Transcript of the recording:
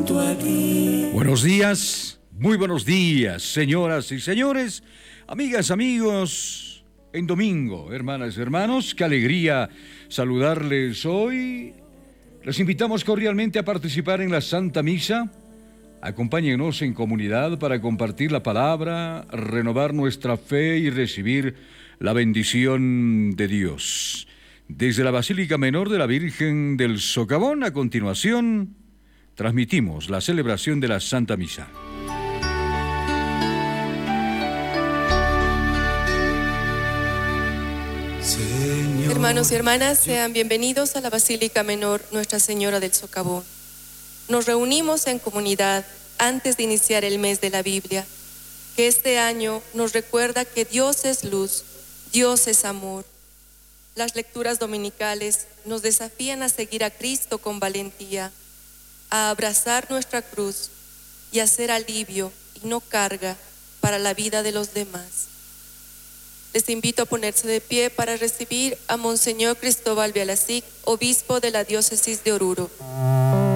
junto a ti. Buenos días, muy buenos días, señoras y señores, amigas, amigos, en domingo, hermanas y hermanos, qué alegría saludarles hoy. Les invitamos cordialmente a participar en la Santa Misa. Acompáñenos en comunidad para compartir la palabra, renovar nuestra fe y recibir la bendición de Dios. Desde la Basílica Menor de la Virgen del Socavón, a continuación, transmitimos la celebración de la Santa Misa. Señor. Hermanos y hermanas, sean bienvenidos a la Basílica Menor Nuestra Señora del Socavón. Nos reunimos en comunidad antes de iniciar el mes de la Biblia, que este año nos recuerda que Dios es luz, Dios es amor. Las lecturas dominicales nos desafían a seguir a Cristo con valentía, a abrazar nuestra cruz y a ser alivio y no carga para la vida de los demás. Les invito a ponerse de pie para recibir a Monseñor Cristóbal Bialacic, obispo de la diócesis de Oruro.